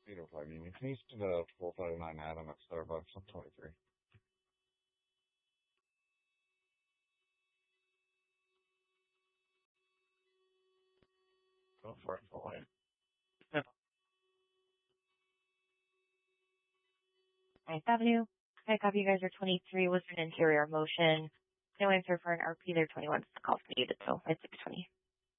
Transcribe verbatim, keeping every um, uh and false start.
eight oh five Union. Can you send a four five nine Adam at Starbucks? I'm twenty-three. Go for it, boy. ninth Avenue. I copy you guys are twenty-three, was an interior motion. No answer for an R P, they're twenty-one. Call from you, so it's six twenty.